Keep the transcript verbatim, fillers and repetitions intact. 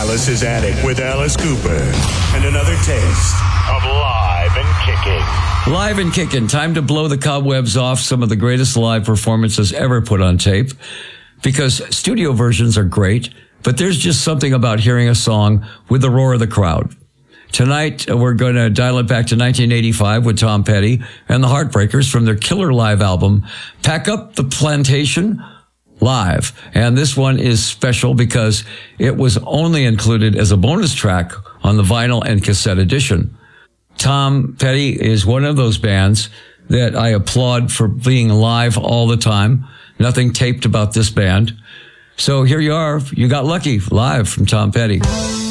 Alice's Attic with Alice Cooper. And another taste of Live and Kicking. Live and Kicking. Time to blow the cobwebs off some of the greatest live performances ever put on tape. Because studio versions are great, but there's just something about hearing a song with the roar of the crowd. Tonight, we're going to dial it back to nineteen eighty-five with Tom Petty and the Heartbreakers from their killer live album, Pack Up the Plantation Live. And this one is special because it was only included as a bonus track on the vinyl and cassette edition. Tom Petty is one of those bands that I applaud for being live all the time. Nothing taped about this band. So here you are. You got lucky live from Tom Petty.